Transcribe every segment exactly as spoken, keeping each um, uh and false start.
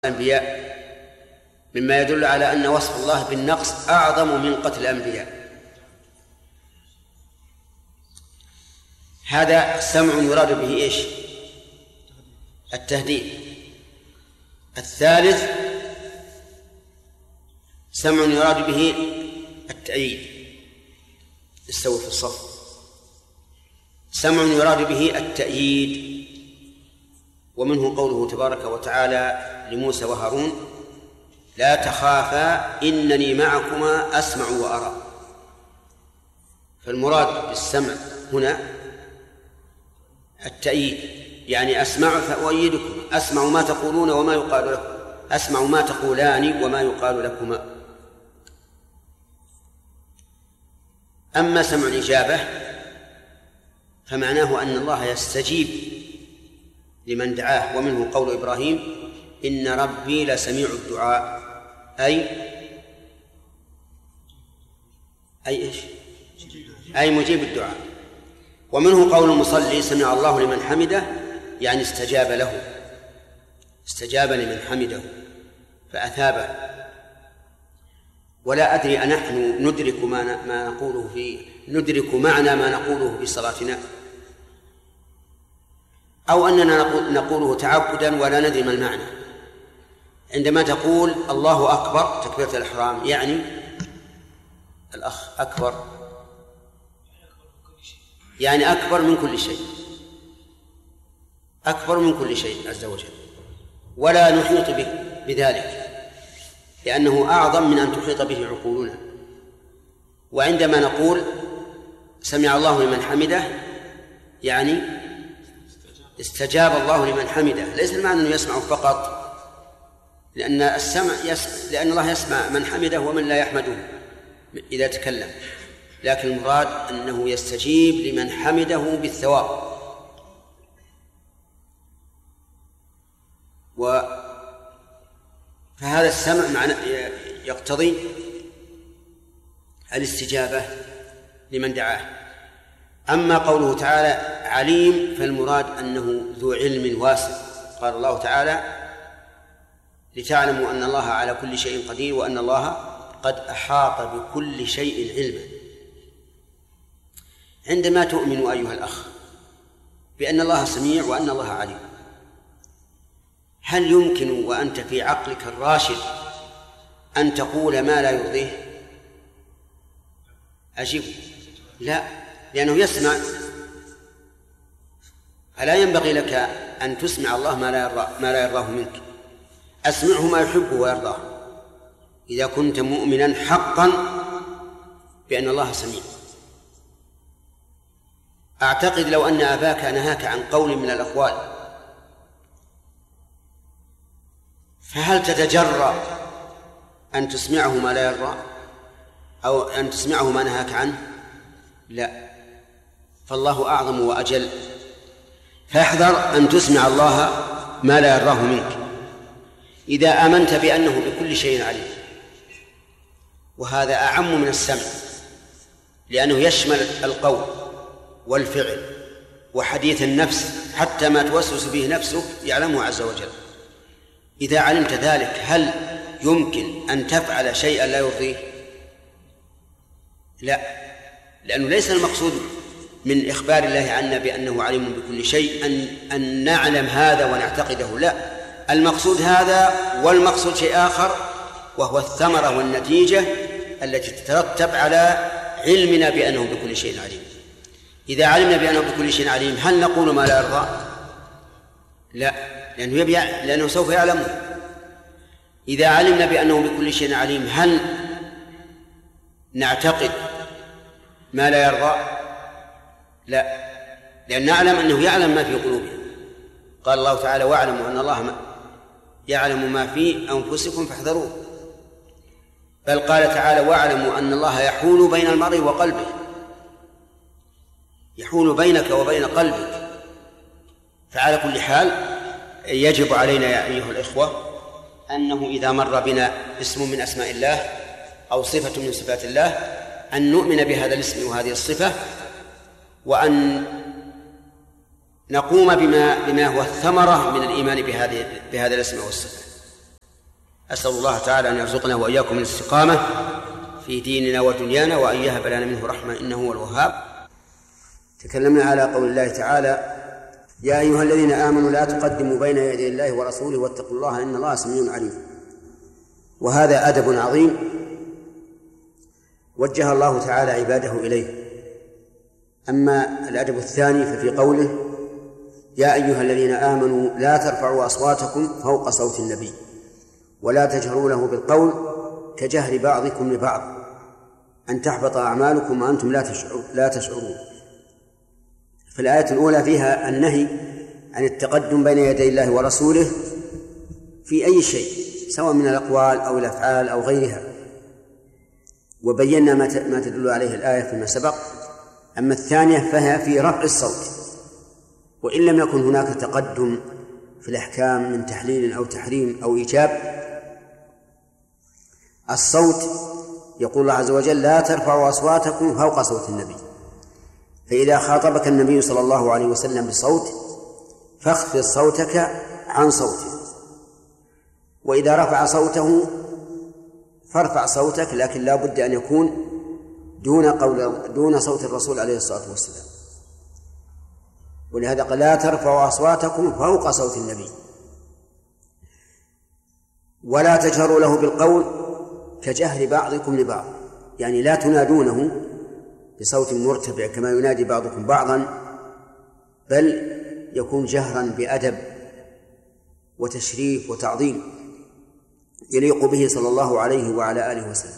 الأنبياء مما يدل على أن وصف الله بالنقص أعظم من قتل الأنبياء. هذا سمع يراد به إيش؟ التهديد. الثالث سمع يراد به التأييد. استووا في الصف. سمع يراد به التأييد، ومنه قوله تبارك وتعالى لموسى وهارون: لا تخافا إنني معكما أسمع وأرى. فالمراد بالسمع هنا التأييد، يعني أسمع فأؤيدكم، أسمع ما تقولون وما يقال لكم، أسمع ما تقولان وما يقال لكما. أما سمع الإجابة فمعناه أن الله يستجيب لمن دعاه، ومنه قول إبراهيم: إن ربي لسميع الدعاء، أي أي إيش؟ أي مجيب الدعاء. ومنه قول المصلي: سمع الله لمن حمده، يعني استجاب له، استجاب لمن حمده فأثابه. ولا أدري أنحن ندرك ما ما نقوله في ندرك معنى ما نقوله في صلاتنا، أو أننا نقوله تعبدا ولا ندري ما المعنى. عندما تقول الله أكبر تكبيرة الإحرام، يعني الأخ أكبر، يعني أكبر من كل شيء، أكبر من كل شيء عز وجل، ولا نحيط به بذلك لأنه أعظم من أن تحيط به عقولنا. وعندما نقول سمع الله لمن حمده، يعني استجاب الله لمن حمده، ليس المعنى أنه يسمع فقط، لأن السمع يسمع، لأن الله يسمع من حمده ومن لا يحمده إذا تكلم، لكن المراد أنه يستجيب لمن حمده بالثواب. و فهذا السمع معنى يقتضي الاستجابة لمن دعاه. أما قوله تعالى عليم فالمراد أنه ذو علم واسع. قال الله تعالى: لتعلموا أن الله على كل شيء قدير وأن الله قد أحاط بكل شيء علما. عندما تؤمن أيها الأخ بأن الله سميع وأن الله عليم، هل يمكن وأنت في عقلك الراشد أن تقول ما لا يرضيه؟ أجيب: لا، لأنه يسمع. ألا ينبغي لك أن تسمع الله ما لا يرضاه, ما لا يرضاه منك؟ أسمعه ما يحبه ويرضاه إذا كنت مؤمنا حقا بأن الله سميع. أعتقد لو أن أباك نهاك عن قول من الأقوال، فهل تتجرأ أن تسمعه ما لا يرضى أو أن تسمعه ما نهاك عنه؟ لا، فالله أعظم وأجل، فاحذر أن تسمع الله ما لا يرضاه منك إذا آمنت بأنه بكل شيء عليم. وهذا أعم من السمع، لأنه يشمل القول والفعل وحديث النفس، حتى ما توسوس به نفسك يعلمه عز وجل. إذا علمت ذلك هل يمكن أن تفعل شيئا لا يرضيه؟ لا، لأنه ليس المقصود من إخبار الله عنا بأنه عليم بكل شيء أن, أن نعلم هذا ونعتقده، لا، المقصود هذا، والمقصود شيء آخر، وهو الثمرة والنتيجة التي تترتب على علمنا بأنه بكل شيء عليم. إذا علمنا بأنه بكل شيء عليم هل نقول ما لا يرضى؟ لا، لأنه, يبيع لأنه سوف يعلمه. إذا علمنا بأنه بكل شيء عليم هل نعتقد ما لا يرضى؟ لا، لأن نعلم أنه يعلم ما في قلوبهم. قال الله تعالى: واعلموا أن الله يعلم ما في أنفسكم فاحذروه. بل قال تعالى: واعلموا أن الله يحول بين المرء وقلبه، يحول بينك وبين قلبك. فعلى كل حال يجب علينا يا أيها الإخوة أنه إذا مر بنا اسم من أسماء الله أو صفة من صفات الله أن نؤمن بهذا الاسم وهذه الصفة، وأن نقوم بما, بما هو الثمرة من الإيمان بهذه بهذا الاسم والصفة. أسأل الله تعالى أن يرزقنا وإياكم الاستقامة في ديننا ودنيانا، وأن يهب لنا منه رحمة إنه هو الوهاب. تكلمنا على قول الله تعالى: يا أيها الذين آمنوا لا تقدموا بين يدي الله ورسوله واتقوا الله إن الله سميع عليم. وهذا أدب عظيم وجه الله تعالى عباده إليه. أما الأدب الثاني ففي قوله: يا أيها الذين آمنوا لا ترفعوا أصواتكم فوق صوت النبي ولا تجهروا له بالقول كجهر بعضكم لبعض أن تحبط أعمالكم وأنتم لا تشعرون. في الآية الأولى فيها النهي عن التقدم بين يدي الله ورسوله في أي شيء سواء من الأقوال أو الأفعال أو غيرها، وبينا ما تدل عليه الآية فيما سبق. أما الثانية فهي في رفع الصوت، وإن لم يكن هناك تقدم في الأحكام من تحليل أو تحريم أو إيجاب. الصوت يقول الله عز وجل: لا ترفعوا أصواتكم فوق صوت النبي. فإذا خاطبك النبي صلى الله عليه وسلم بصوت فاخفض صوتك عن صوته، وإذا رفع صوته فارفع صوتك، لكن لا بد أن يكون دون قول دون صوت الرسول عليه الصلاة والسلام. ولهذا قال: لا ترفعوا أصواتكم فوق صوت النبي ولا تجهروا له بالقول كجهر بعضكم لبعض، يعني لا تنادونه بصوت مرتفع كما ينادي بعضكم بعضا، بل يكون جهرا بأدب وتشريف وتعظيم يليق به صلى الله عليه وعلى آله وسلم.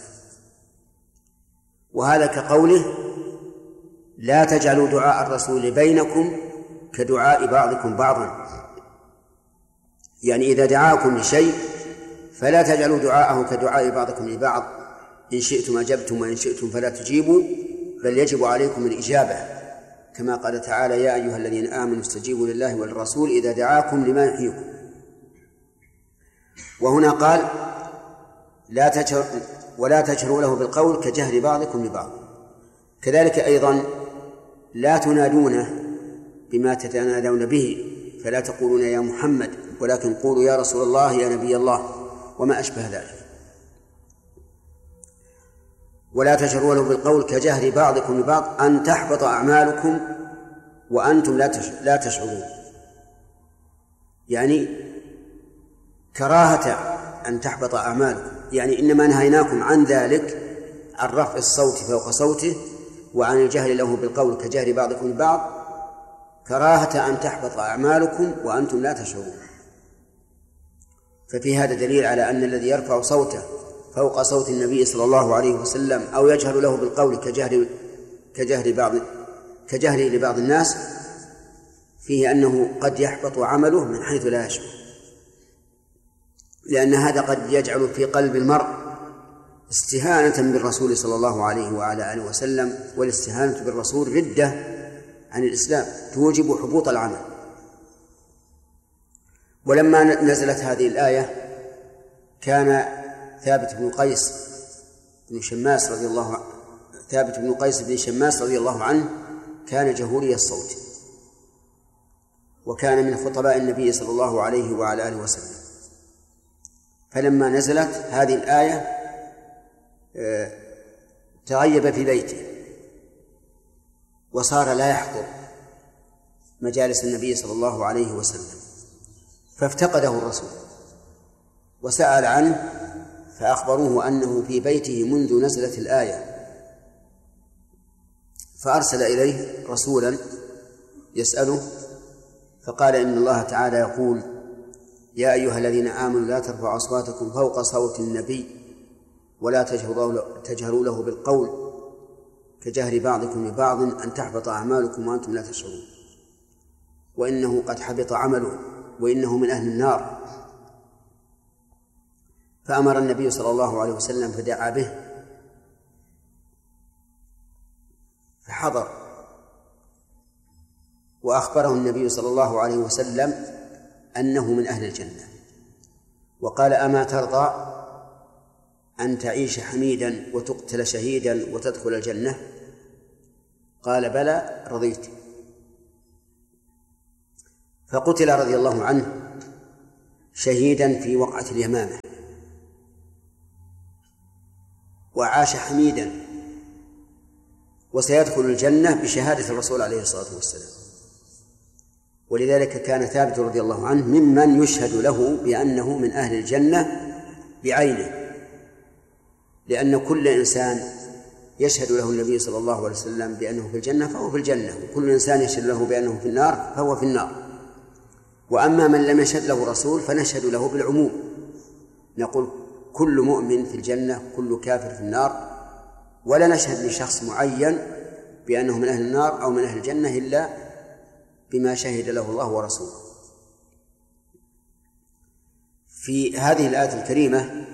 وهذا كقوله: لا تجعلوا دعاء الرسول بينكم كدعاء بعضكم بعضا، يعني إذا دعاكم لشيء فلا تجعلوا دعاءه كدعاء بعضكم لبعض، إن شئتم أجبتم وإن شئتم فلا تجيبوا، بل يجب عليكم الإجابة، كما قال تعالى: يا أيها الذين آمنوا استجيبوا لله والرسول إذا دعاكم لما يحييكم. وهنا قال: لا تجهر ولا تجهروا له بالقول كجهر بعضكم لبعض. كذلك أيضا لا تنادونه بما تتنادون به، فلا تقولون يا محمد، ولكن قولوا يا رسول الله، يا نبي الله، وما أشبه ذلك. ولا تجهروا له بالقول كجهر بعضكم لبعض أن تحبط أعمالكم وأنتم لا تشعرون، يعني كراهة أن تحبط أعمالكم، يعني إنما نهيناكم عن ذلك، عن رفع الصوت فوق صوته وعن الجهر له بالقول كجهر بعضكم لبعض، كراهة أن تحبط أعمالكم وأنتم لا تشعرون. ففي هذا دليل على أن الذي يرفع صوته فوق صوت النبي صلى الله عليه وسلم أو يجهر له بالقول كجهر كجهر بعض كجهره لبعض الناس فيه أنه قد يحبط عمله من حيث لا يشعر، لأن هذا قد يجعل في قلب المرء استهانة بالرسول صلى الله عليه وعلى آله وسلم، والاستهانة بالرسول ردة عن الإسلام توجب حبوط العمل. ولما نزلت هذه الآية كان ثابت بن قيس بن شماس رضي الله عنه ثابت بن قيس بن شماس رضي الله عنه كان جهوري الصوت، وكان من خطباء النبي صلى الله عليه وعلى آله وسلم. فلما نزلت هذه الآية تغيب في بيته وصار لا يحضر مجالس النبي صلى الله عليه وسلم، فافتقده الرسول وسأل عنه فأخبروه أنه في بيته منذ نزلت الآية، فأرسل إليه رسولا يسأله فقال: إن الله تعالى يقول: يا أيها الذين آمنوا لا ترفعوا أصواتكم فوق صوت النبي ولا تجهروا له بالقول كجهر بعضكم لبعض أن تحبط أعمالكم وأنتم لا تشعرون، وإنه قد حبط عمله وإنه من أهل النار. فأمر النبي صلى الله عليه وسلم فدعا به فحضر، وأخبره النبي صلى الله عليه وسلم أنه من أهل الجنة، وقال: أما ترضى أن تعيش حميدا وتقتل شهيدا وتدخل الجنة؟ قال: بلى، رضيت. فقتل رضي الله عنه شهيدا في وقعة اليمامة، وعاش حميدا، وسيدخل الجنة بشهادة الرسول عليه الصلاة والسلام. ولذلك كان ثابت رضي الله عنه ممن يشهد له بأنه من أهل الجنة بعينه، لأن كل إنسان يشهد له النبي صلى الله عليه وسلم بأنه في الجنة فهو في الجنة، وكل إنسان يشهد له بأنه في النار فهو في النار. وأما من لم يشهد له رسول فنشهد له بالعموم، نقول كل مؤمن في الجنة، كل كافر في النار، ولا نشهد لشخص معين بأنه من أهل النار أو من أهل الجنة إلا بما شهد له الله ورسوله. في هذه الآية الكريمة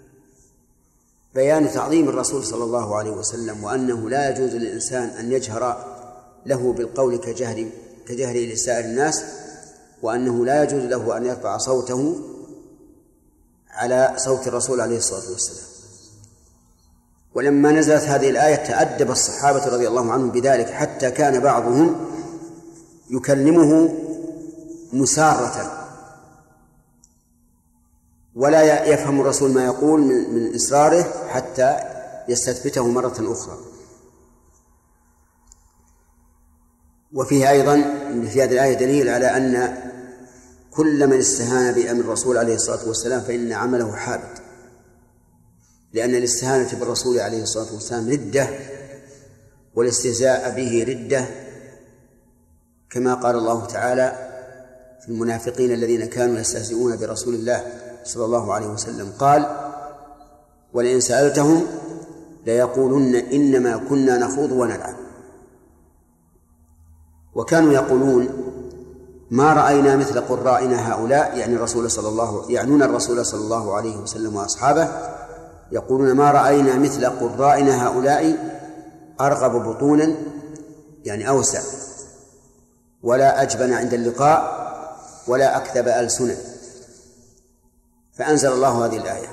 بيان تعظيم الرسول صلى الله عليه وسلم، وأنه لا يجوز للإنسان أن يجهر له بالقول كجهر كجهره لسائر الناس، وأنه لا يجوز له أن يرفع صوته على صوت الرسول عليه الصلاة والسلام. ولما نزلت هذه الآية تأدب الصحابة رضي الله عنهم بذلك، حتى كان بعضهم يكلمه مسارة ولا يفهم الرسول ما يقول من إصراره حتى يستثبته مرة أخرى. وفيه أيضا في هذه الآية دليل على أن كل من استهان بأمر الرسول عليه الصلاة والسلام فإن عمله حابط، لأن الاستهانة بالرسول عليه الصلاة والسلام ردة، والاستهزاء به ردة، كما قال الله تعالى في المنافقين الذين كانوا يستهزئون برسول الله صلى الله عليه وسلم، قال: ولئن سألتهم ليقولن إنما كنا نخوض ونلعب. وكانوا يقولون: ما رأينا مثل قرائنا هؤلاء، يعني الرسول صلى الله يعنون الرسول صلى الله عليه وسلم وأصحابه، يقولون: ما رأينا مثل قرائنا هؤلاء أرغب بطونا، يعني أوسع، ولا أجبن عند اللقاء، ولا أكذب ألسنا. فأنزل الله هذه الآية.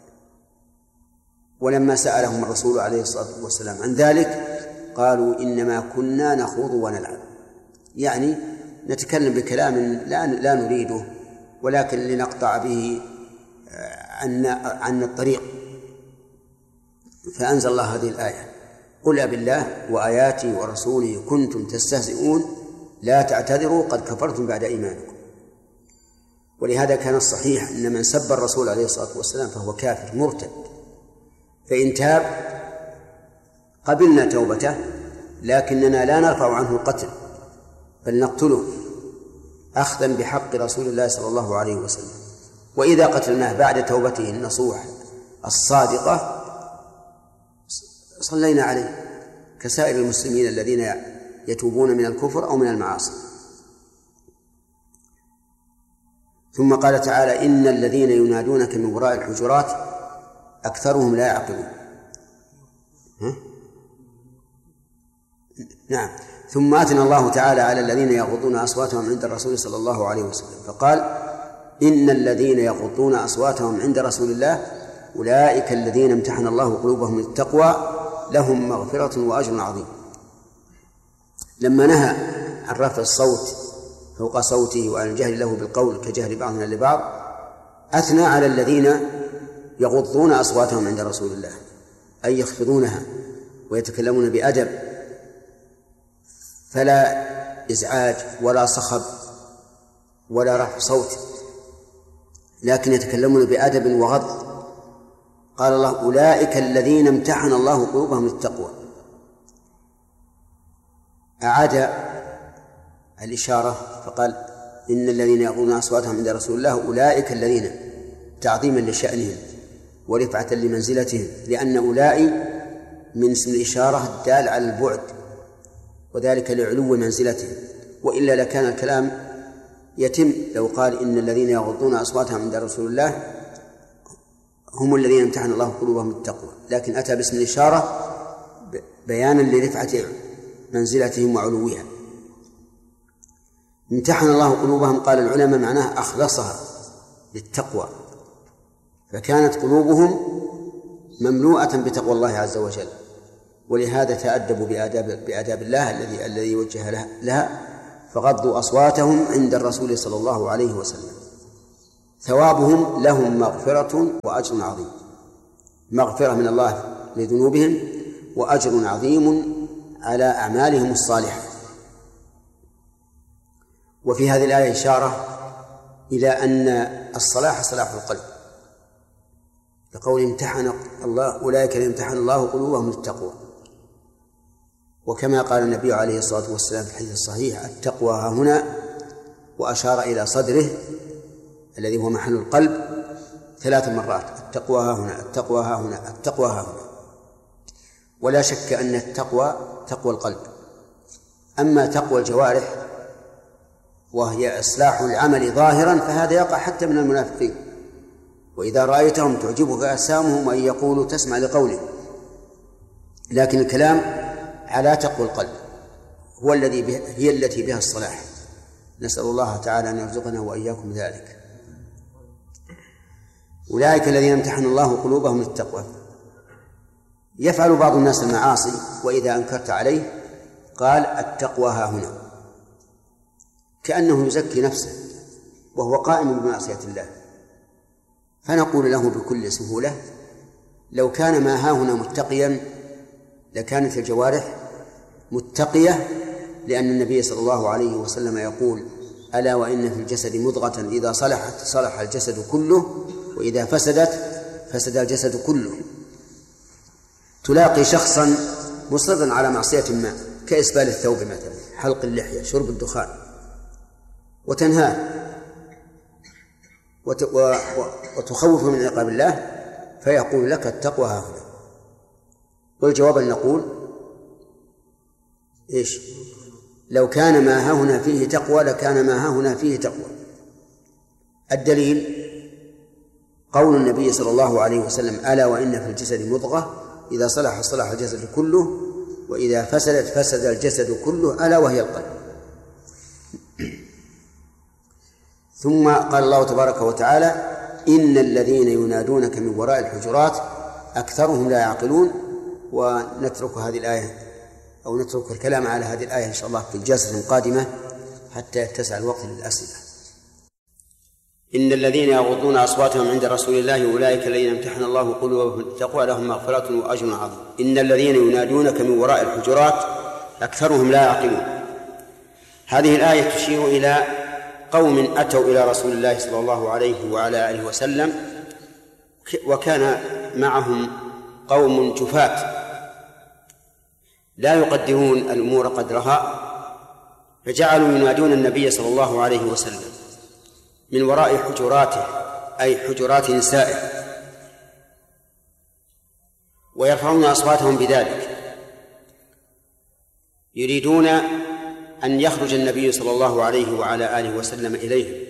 ولما سألهم الرسول عليه الصلاة والسلام عن ذلك قالوا: إنما كنا نخوض ونلعب، يعني نتكلم بكلام لا لا نريده، ولكن لنقطع به عن عن الطريق. فأنزل الله هذه الآية: قل أبالله وآياته ورسوله كنتم تستهزئون لا تعتذروا قد كفرتم بعد إيمانكم. ولهذا كان الصحيح أن من سب الرسول عليه الصلاة والسلام فهو كافر مرتد، فإن تاب قبلنا توبته، لكننا لا نرفع عنه القتل بل نقتله أخذا بحق رسول الله صلى الله عليه وسلم. وإذا قتلناه بعد توبته النصوح الصادقة صلينا عليه كسائر المسلمين الذين يتوبون من الكفر أو من المعاصي. ثم قال تعالى: إن الذين ينادونك من وراء الحجرات أكثرهم لا يعقلون. نعم. ثم أثنى الله تعالى على الذين يغضون أصواتهم عند الرسول صلى الله عليه وسلم فقال: إن الذين يغضون أصواتهم عند رسول الله أولئك الذين امتحن الله قلوبهم للتقوى لهم مغفرة وأجر عظيم. لما نهى عن رفع الصوت فوق صوته وعن الجهل له بالقول كجهل بعضنا لبعض، أثنى على الذين يغضون أصواتهم عند رسول الله، أي يخفضونها ويتكلمون بأدب، فلا إزعاج ولا صخب ولا رفع صوت، لكن يتكلمون بأدب وغض. قال الله: أولئك الذين امتحن الله قلوبهم للتقوى. أعاد الإشارة فقال: إن الذين يغضون أصواتهم عند رسول الله أولئك الذين، تعظيما لشأنهم ورفعة لمنزلتهم، لأن أولئك من اسم الإشارة الدال على البعد، وذلك لعلو منزلتهم، وإلا لكان الكلام يتم لو قال: إن الذين يغضون أصواتهم عند رسول الله هم الذين امتحن الله قلوبهم للتقوى، لكن أتى باسم الإشارة بيانا لرفعة منزلتهم وعلوها. امتحن الله قلوبهم، قال العلماء معناه أخلصها للتقوى، فكانت قلوبهم مملوءة بتقوى الله عز وجل، ولهذا تأدبوا بآداب, بآداب الله الذي الذي يوجه لها، فغضوا أصواتهم عند الرسول صلى الله عليه وسلم. ثوابهم لهم مغفرة وأجر عظيم، مغفرة من الله لذنوبهم وأجر عظيم على أعمالهم الصالحة. وفي هذه الآية إشارة إلى أن الصلاح صلاح القلب، لقول امتحن الله أولئك امتحن الله قلوبهم للتقوى. وكما قال النبي عليه الصلاة والسلام في الحديث الصحيح: التقوى ها هنا، وأشار إلى صدره الذي هو محل القلب ثلاث مرات: التقوى ها هنا، التقوى ها هنا، التقوى ها هنا. ولا شك أن التقوى تقوى القلب. أما تقوى الجوارح وهي إصلاح العمل ظاهرا فهذا يقع حتى من المنافقين، وإذا رأيتهم تعجبك أجسامهم وإن يقولوا تسمع لقولهم. لكن الكلام على تقوى القلب هو الذي هي التي بها الصلاح. نسأل الله تعالى أن يرزقنا وإياكم ذلك. أولئك الذين امتحن الله قلوبهم للتقوى. يفعل بعض الناس المعاصي وإذا أنكرت عليه قال: التقوى ها هنا، كأنه يزكي نفسه وهو قائم بمعصية الله. فنقول له بكل سهولة: لو كان ما ها هنا متقيا لكانت الجوارح متقية، لأن النبي صلى الله عليه وسلم يقول: ألا وإن في الجسد مضغة إذا صلحت صلح الجسد كله وإذا فسدت فسد الجسد كله. تلاقي شخصا مصرا على معصية ما كإسبال الثوب مثلا، حلق اللحية، شرب الدخان، وتنهاه وتخوفه من عقاب الله، فيقول لك: التقوى ها هنا. والجواب أن نقول: إيش؟ لو كان ما ها هنا فيه تقوى لكان ما ها هنا فيه تقوى. الدليل قول النبي صلى الله عليه وسلم: ألا وإن في الجسد مضغة إذا صلح صلح الجسد كله وإذا فسدت فسد الجسد كله، ألا وهي القلب. ثم قال الله تبارك وتعالى: إن الذين ينادونك من وراء الحجرات أكثرهم لا يعقلون. ونترك هذه الآية أو نترك الكلام على هذه الآية إن شاء الله في الجلسة القادمة حتى يتسع الوقت للأسئلة. إن الذين يغضون أصواتهم عند رسول الله أولئك الذين امتحن الله قلوبهم للتقوى لهم مغفرة وأجر عظيم. إن الذين ينادونك من وراء الحجرات أكثرهم لا يعقلون. هذه الآية تشير إلى قوم أتوا إلى رسول الله صلى الله عليه وعلى آله وسلم، وكان معهم قوم جفاة لا يقدرون الأمور قدرها، فجعلوا ينادون النبي صلى الله عليه وسلم من وراء حجراته، أي حجرات نسائه، ويرفعون أصواتهم بذلك، يريدون أن يخرج النبي صلى الله عليه وعلى آله وسلم إليهم.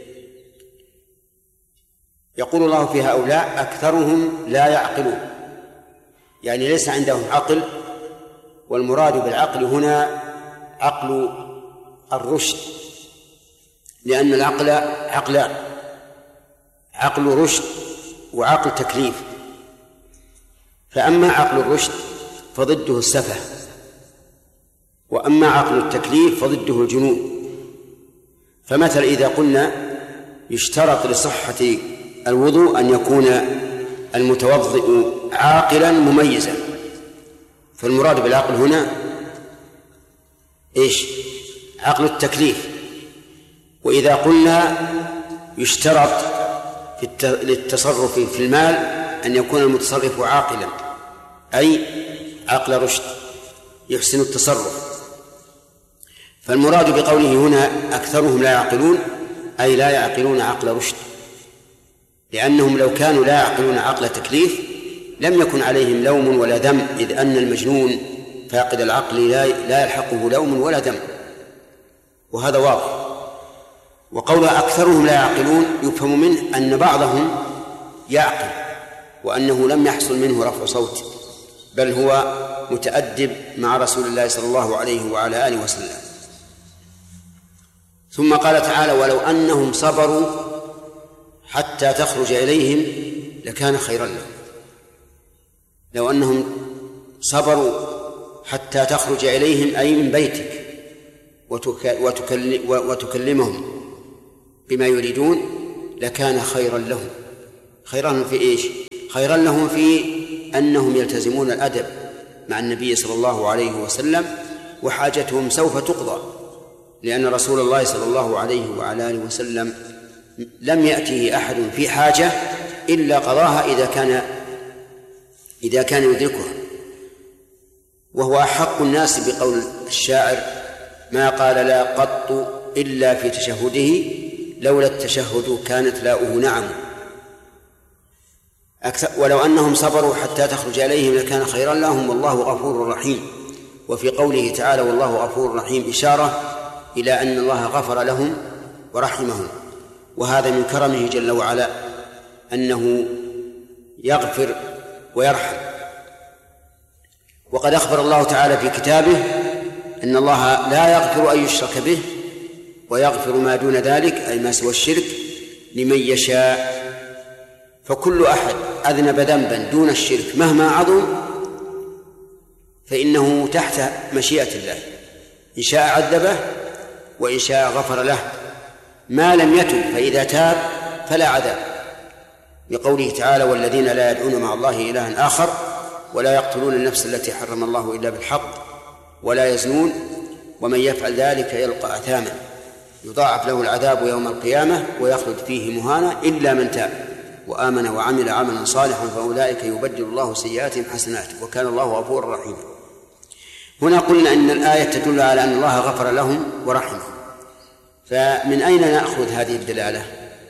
يقول الله في هؤلاء: أكثرهم لا يعقلون، يعني ليس عندهم عقل. والمراد بالعقل هنا عقل الرشد، لأن العقل عقلان: عقل رشد وعقل تكليف. فأما عقل الرشد فضده السفه، وأما عقل التكليف فضده الجنون. فمثل إذا قلنا يشترط لصحة الوضوء أن يكون المتوضئ عاقلا مميزا، فالمراد بالعقل هنا إيش؟ عقل التكليف. وإذا قلنا يشترط للتصرف في المال أن يكون المتصرف عاقلا، أي عقل رشد يحسن التصرف. فالمراد بقوله هنا أكثرهم لا يعقلون، أي لا يعقلون عقل رشد، لأنهم لو كانوا لا يعقلون عقل تكليف لم يكن عليهم لوم ولا ذم، إذ أن المجنون فاقد العقل لا يلحقه لوم ولا ذم، وهذا واضح. وقول أكثرهم لا يعقلون يفهم منه أن بعضهم يعقل، وأنه لم يحصل منه رفع صوت، بل هو متأدب مع رسول الله صلى الله عليه وعلى آله وسلم. ثم قال تعالى: ولو أنهم صبروا حتى تخرج إليهم لكان خيرا لهم. لو أنهم صبروا حتى تخرج إليهم أي من بيتك وتكلمهم بما يريدون لكان خيرا لهم. خيرا في إيش؟ خيرا لهم في أنهم يلتزمون الأدب مع النبي صلى الله عليه وسلم، وحاجتهم سوف تقضى، لأن رسول الله صلى الله عليه وعلى آله وسلم لم يأته أحد في حاجة إلا قضاها إذا كان إذا كان يدركها. وهو أحق الناس بقول الشاعر: ما قال لا قط إلا في تشهده، لولا التشهد كانت لاؤه نعم. ولو أنهم صبروا حتى تخرج إليهم لكان خيرا لهم، والله غفور رحيم. وفي قوله تعالى والله غفور رحيم إشارة إلى أن الله غفر لهم ورحمهم، وهذا من كرمه جل وعلا أنه يغفر ويرحم. وقد أخبر الله تعالى في كتابه أن الله لا يغفر أن يشرك به ويغفر ما دون ذلك، أي ما سوى الشرك، لمن يشاء. فكل أحد أذنب ذنبا دون الشرك مهما عظم فإنه تحت مشيئة الله، إن شاء عذبه وإن شاء غفر له، ما لم يتب، فإذا تاب فلا عذاب، لقوله تعالى والذين لا يدعون مع الله إلها آخر ولا يقتلون النفس التي حرم الله إلا بالحق ولا يزنون ومن يفعل ذلك يلقى أثاما يضاعف له العذاب يوم القيامة ويخلد فيه مهانا إلا من تاب وآمن وعمل عملا صالحا فأولئك يبدل الله سيئاتهم حسنات وكان الله غفورا رحيما. هنا قلنا أن الآية تدل على أن الله غفر لهم ورحمهم، فمن أين نأخذ هذه الدلالة؟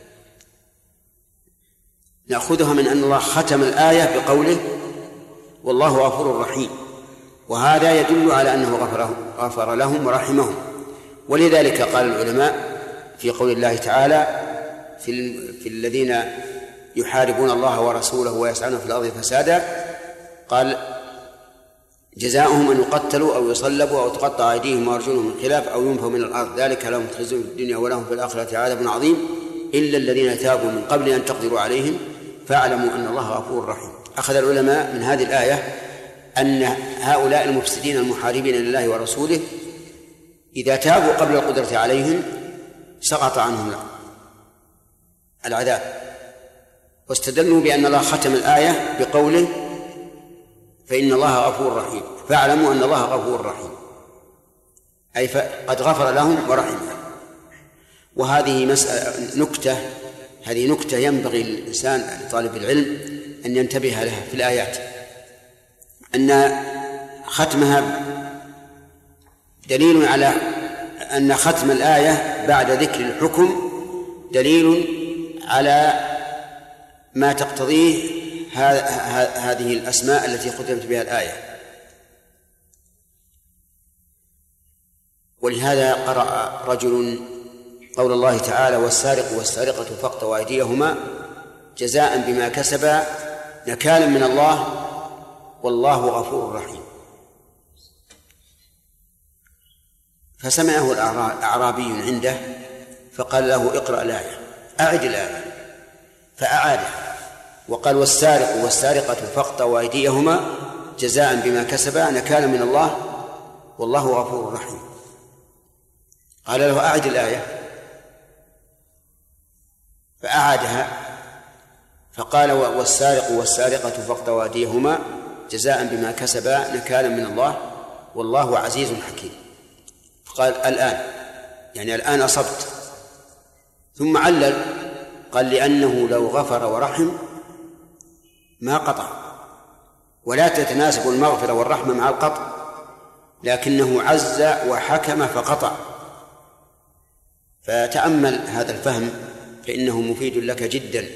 نأخذها من أن الله ختم الآية بقوله والله غفور رحيم، وهذا يدل على أنه غفر, غفر لهم ورحمهم. ولذلك قال العلماء في قول الله تعالى في, في الذين يحاربون الله ورسوله ويسعون في الأرض فسادا، قال جزاؤهم أن يقتلوا أو يصلبوا أو تقطع أيديهم وأرجلهم من خلاف أو ينفوا من الأرض ذلك لهم خزي في الدنيا ولهم في الآخرة عذاب عظيم إلا الذين تابوا من قبل أن تقدروا عليهم فاعلموا أن الله غفور رحيم. أخذ العلماء من هذه الآية أن هؤلاء المفسدين المحاربين لله ورسوله إذا تابوا قبل القدرة عليهم سقط عنهم العذاب، واستدلوا بأن الله ختم الآية بقوله فإن الله غفور رحيم، فاعلموا أن الله غفور رحيم، أي قد غفر لهم ورحمهم. وهذه مسألة نكتة هذه نكتة ينبغي الإنسان لطالب العلم أن ينتبه لها في الآيات، أن ختمها دليل على أن ختم الآية بعد ذكر الحكم دليل على ما تقتضيه هذه الأسماء التي ختمت بها الآية. ولهذا قرأ رجل قول الله تعالى والسارق والسارقة فاقطعوا أيديهما جزاء بما كسبا نكالا من الله والله غفور رحيم، فسمعه الأعرابي عنده فقال له اقرأ الآية، أعد الآية، فأعادها وقال والسارق والسارقة فاقطعوا أيديهما جزاء بما كسبا نكالا من الله والله غفور رحيم. قال له أعد الآية فأعادها فقال والسارق والسارقة فاقطعوا أيديهما جزاء بما كسبا نكالا من الله والله عزيز حكيم. فقال الآن يعني الآن أصبت، ثم علل قال لأنه لو غفر ورحم ما قطع، ولا تتناسب المغفرة والرحمة مع القطع، لكنه عز وحكم فقطع. فتأمل هذا الفهم فإنه مفيد لك جدا.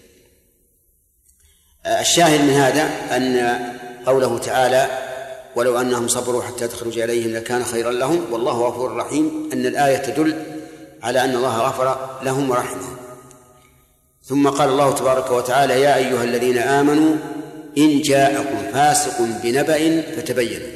الشاهد من هذا أن قوله تعالى ولو أنهم صبروا حتى تخرج إليهم لكان خيرا لهم والله غفور رحيم، أن الآية تدل على أن الله غفر لهم ورحمهم. ثم قال الله تبارك وتعالى يا أيها الذين آمنوا إن جاءكم فاسق بنبأ فتبينوا.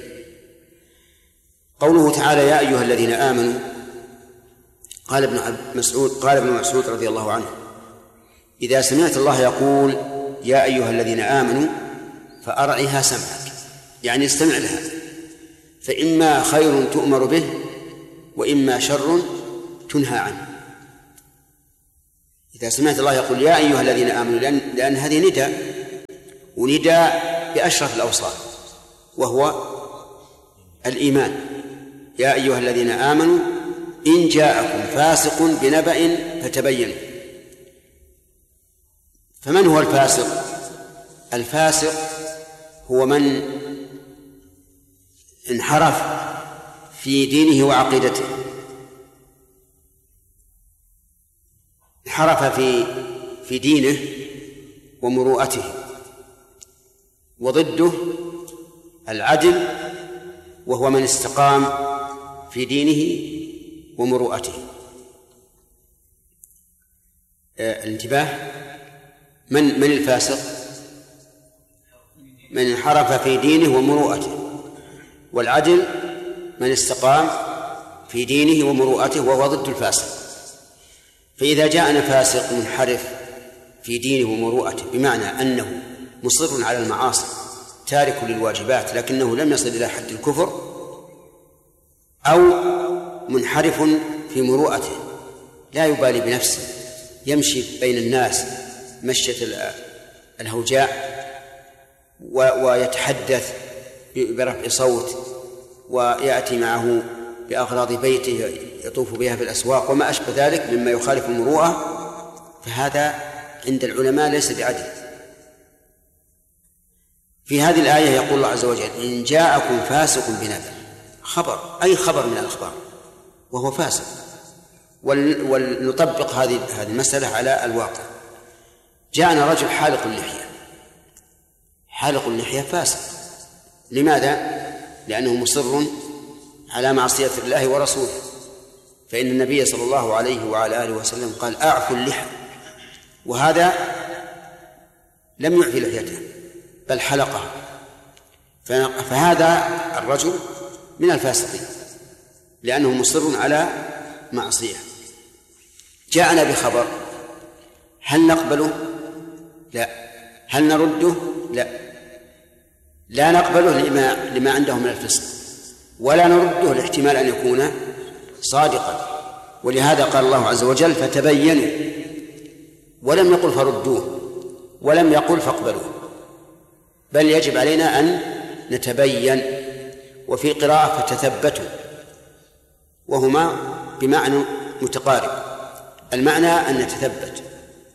قوله تعالى يا أيها الذين آمنوا قال ابن مسعود قال ابن مسعود رضي الله عنه إذا سمعت الله يقول يا أيها الذين آمنوا فأرعها سمعك، يعني استمع لها، فإما خير تؤمر به وإما شر تنهى عنه. إذا سمعت الله يقول يا أيها الذين آمنوا، لأن, لأن هذه نداء، ونداء بأشرف الأوصاف وهو الإيمان. يا أيها الذين آمنوا إن جاءكم فاسق بنبأ فتبينوا. فمن هو الفاسق؟ الفاسق هو من انحرف في دينه وعقيدته، انحرف في في دينه ومروءته، وضده العدل وهو من استقام في دينه ومروءته. آه الانتباه، من من الفاسق؟ من انحرف في دينه ومروءته، والعدل من استقام في دينه ومروءته وهو ضد الفاسق. فإذا جاءنا فاسق منحرف في دينه ومروءته بمعنى أنه مصر على المعاصي تارك للواجبات لكنه لم يصل إلى حد الكفر، أو منحرف في مروءته لا يبالي بنفسه يمشي بين الناس مشية الهوجاء ويتحدث برفع صوت ويأتي معه بأغراض بيته يطوف بها في الأسواق وما أشبه ذلك مما يخالف المروءة، فهذا عند العلماء ليس بعدل. في هذه الآية يقول الله عز وجل إن جاءكم فاسق بنبأ، خبر أي خبر من الأخبار وهو فاسق. ولنطبق هذه هذه المسألة على الواقع. جاءنا رجل حالق اللحية، حالق اللحية فاسق. لماذا؟ لأنه مصر على معصية الله ورسوله، فإن النبي صلى الله عليه وعلى آله وسلم قال أعفوا اللحى، وهذا لم يعفي لحيته بل حلقها، فهذا الرجل من الفاسقين لأنه مصر على معصية. جاءنا بخبر، هل نقبله؟ لا. هل نرده؟ لا. لا نقبله لما, لما عنده من الفسق، ولا نرده لاحتمال أن يكون صادقا. ولهذا قال الله عز وجل فتبينوا، ولم يقل فردوه، ولم يقل فاقبلوه، بل يجب علينا أن نتبين. وفي قراءة فتثبتوا، وهما بمعنى متقارب. المعنى أن نتثبت.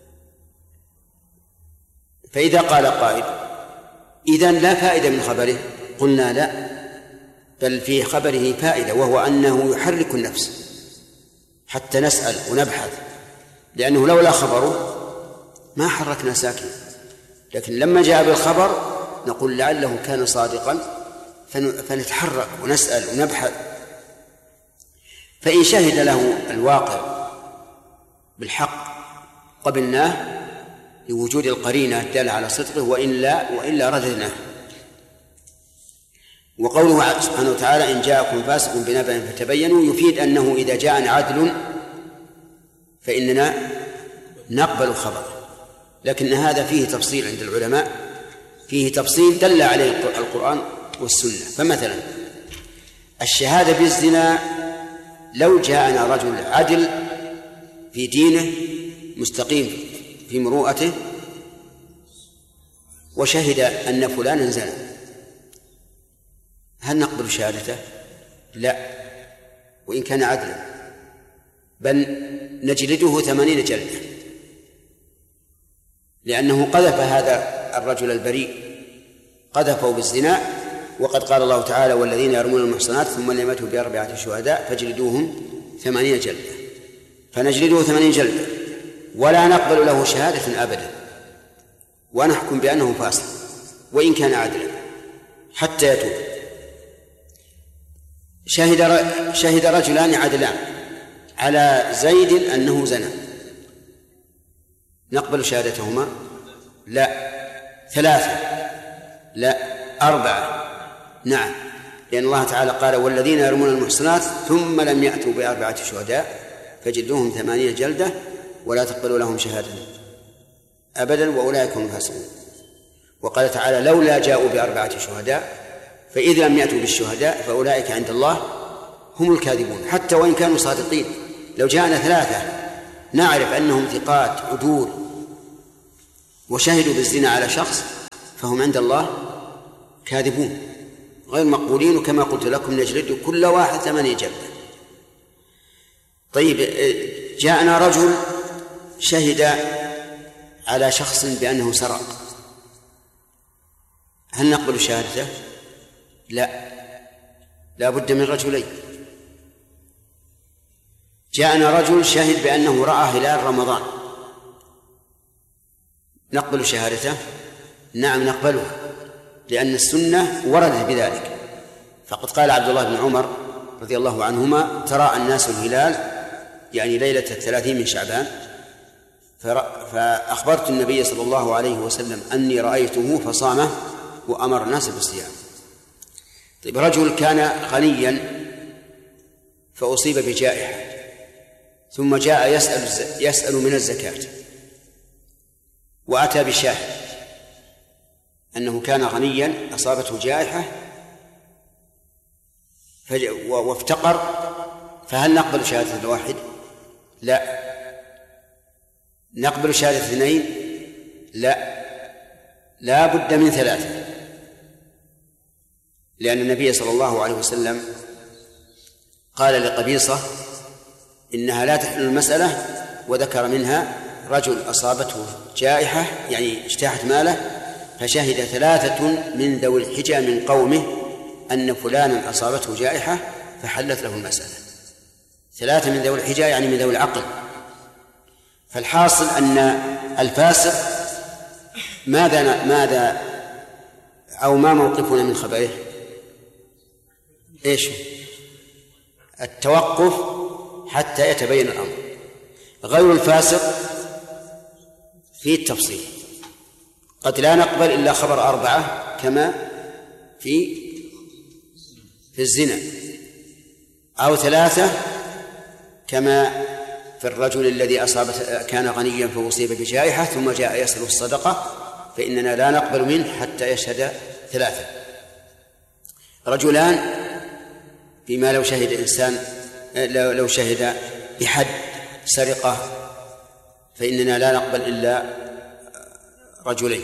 فإذا قال قائل إذن لا فائدة من خبره، قلنا لا، بل في خبره فائدة، وهو أنه يحرك النفس حتى نسأل ونبحث، لأنه لولا خبره ما حركنا ساكن. لكن لما جاء بالخبر نقول لعله كان صادقا فنتحرك ونسأل ونبحث. فإن شهد له الواقع بالحق قبلناه لوجود القرينة الدالة على صدقه، وإلا وإلا رددناه. وقوله سبحانه وتعالى إن جاءكم فاسق بنبأ فتبينوا يفيد أنه إذا جاءنا عدل فإننا نقبل خبره. لكن هذا فيه تفصيل عند العلماء، فيه تفصيل دل عليه القرآن والسنة. فمثلا الشهادة بالزنا، لو جاءنا رجل عدل في دينه مستقيم في مروءته وشهد أن فلانا زنى، هل نقبل شهادته؟ لا، وإن كان عدلا، بل نجلده ثمانين جلدة، لأنه قذف هذا الرجل البريء، قذفه بالزنا. وقد قال الله تعالى والذين يرمون المحصنات ثم لم يأتوا بأربعة شهداء فاجلدوهم ثمانين جلدة، فنجلده ثمانين جلدة ولا نقبل له شهادة أبدا، ونحكم بأنه فاسق وإن كان عدلا حتى يتوب. شهد شهد رجلان عدلان على زيد أنه زنى، نقبل شهادتهما؟ لا. ثلاثة؟ لا. أربعة؟ نعم، لأن الله تعالى قال والذين يرمون المحصنات ثم لم يأتوا بأربعة شهداء فجلدوهم ثمانية جلدة ولا تقبلوا لهم شهادة أبدا وأولئك هم الفاسقون. وقال تعالى لولا جاءوا بأربعة شهداء فإذا لم يأتوا بالشهداء فأولئك عند الله هم الكاذبون، حتى وإن كانوا صادقين. لو جاءنا ثلاثة نعرف أنهم ثقات عدول وشهدوا بالزنا على شخص فهم عند الله كاذبون غير مقبولين، وكما قلت لكم نجلد كل واحد ثمانية جلدة. طيب، جاءنا رجل شهد على شخص بأنه سرق، هل نقبل شهادته؟ لا، لا بد من رجلين. جاءنا رجل شهد بأنه رأى هلال رمضان، نقبل شهادته؟ نعم نقبله، لأن السنة وردت بذلك. فقد قال عبد الله بن عمر رضي الله عنهما: تراءى الناس الهلال يعني ليلة الثلاثين من شعبان، فأخبرت النبي صلى الله عليه وسلم أني رأيته فصامه وأمر الناس بالصيام. طيب، رجل كان غنيا فأصيب بجائحة، ثم جاء يسأل, يسأل من الزكاة، وأتى بشاهد أنه كان غنيا أصابته جائحة وافتقر، فهل نقبل شهادة الواحد؟ لا. نقبل شهادة اثنين؟ لا، لا بد من ثلاثة، لأن النبي صلى الله عليه وسلم قال لقبيصة إنها لا تحل المسألة، وذكر منها رجل أصابته جائحة يعني اجتاحت ماله، فشهد ثلاثة من ذوي الحجى من قومه أن فلانا أصابته جائحة فحلت له المسألة. ثلاثة من ذوي الحجى يعني من ذوي العقل. فالحاصل أن الفاسق ماذا ماذا أو ما موقفنا من خبره؟ إيش؟ التوقف حتى يتبين الأمر. غير الفاسق في التفصيل، قد لا نقبل إلا خبر أربعة كما في في الزنا، أو ثلاثة كما في الرجل الذي أصاب كان غنيا فأصيب بجائحة ثم جاء يسأل الصدقة، فإننا لا نقبل منه حتى يشهد ثلاثة. رجلان بما لو شهد إنسان لو شهد بحد سرقة فإننا لا نقبل إلا رجلين.